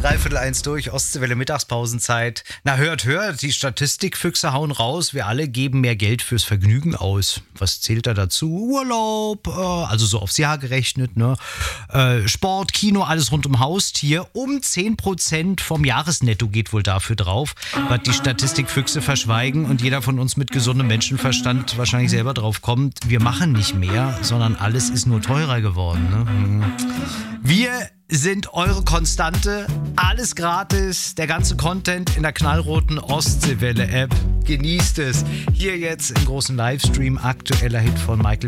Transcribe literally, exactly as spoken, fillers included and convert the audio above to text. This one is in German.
Dreiviertel eins durch, Ostseewelle Mittagspausenzeit. Na hört, hört, die Statistikfüchse hauen raus. Wir alle geben mehr Geld fürs Vergnügen aus. Was zählt da dazu? Urlaub, äh, also so aufs Jahr gerechnet, ne? Äh, Sport, Kino, alles rund um Haustier. Um zehn Prozent vom Jahresnetto geht wohl dafür drauf, was die Statistikfüchse verschweigen und jeder von uns mit gesundem Menschenverstand wahrscheinlich selber drauf kommt. Wir machen nicht mehr, sondern alles ist nur teurer geworden. Ne? Wir sind eure Konstante, alles gratis, der ganze Content in der knallroten Ostseewelle-App. Genießt es. Hier jetzt im großen Livestream, aktueller Hit von Michael